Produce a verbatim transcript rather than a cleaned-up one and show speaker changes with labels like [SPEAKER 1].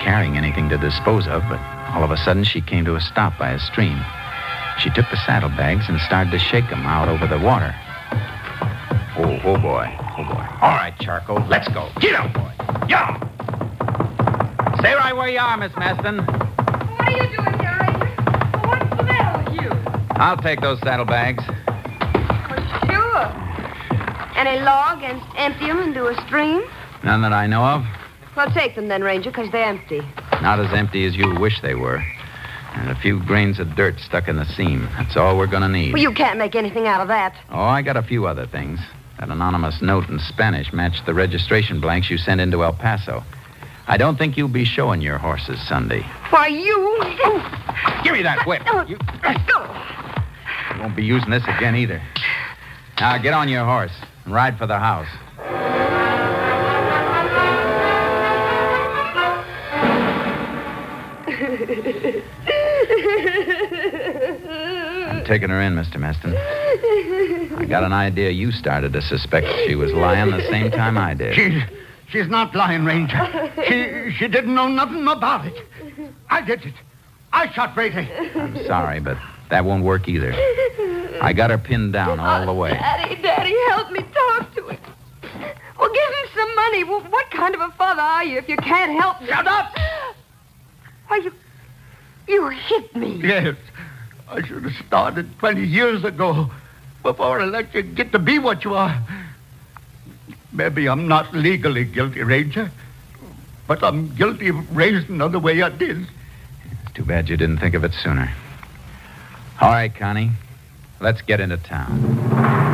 [SPEAKER 1] carrying anything to dispose of, but all of a sudden she came to a stop by a stream. She took the saddlebags and started to shake them out over the water. Oh, oh, boy. Oh, boy. All right, Charcoal, let's go. Get up, boy. Yeah. Stay right where you are, Miss Meston.
[SPEAKER 2] What are you doing here, Ranger? Well, what's the matter with you?
[SPEAKER 1] I'll take those saddlebags.
[SPEAKER 2] Well, sure. Any law against empty them into a stream?
[SPEAKER 1] None that I know of.
[SPEAKER 2] Well, take them then, Ranger, because they're empty.
[SPEAKER 1] Not as empty as you wish they were. And a few grains of dirt stuck in the seam. That's all we're going to need.
[SPEAKER 2] Well, you can't make anything out of that.
[SPEAKER 1] Oh, I got a few other things. That anonymous note in Spanish matched the registration blanks you sent into El Paso. I don't think you'll be showing your horses Sunday.
[SPEAKER 2] Why, you...
[SPEAKER 1] Give me that whip. You... you won't be using this again either. Now, get on your horse and ride for the house. I'm taking her in, Mister Meston. I got an idea you started to suspect she was lying the same time I did.
[SPEAKER 3] She's, she's not lying, Ranger. She, she didn't know nothing about it. I did it. I shot Brady.
[SPEAKER 1] I'm sorry, but that won't work either. I got her pinned down all the way.
[SPEAKER 2] Daddy, Daddy, help me talk to him. Well, give him some money. Well, what kind of a father are you if you can't help me?
[SPEAKER 3] Shut up!
[SPEAKER 2] Why, you... You hit me.
[SPEAKER 3] Yes. I should have started twenty years ago before I let you get to be what you are. Maybe I'm not legally guilty, Ranger, but I'm guilty of raising her the way I did.
[SPEAKER 1] It's too bad you didn't think of it sooner. All right, Connie. Let's get into town.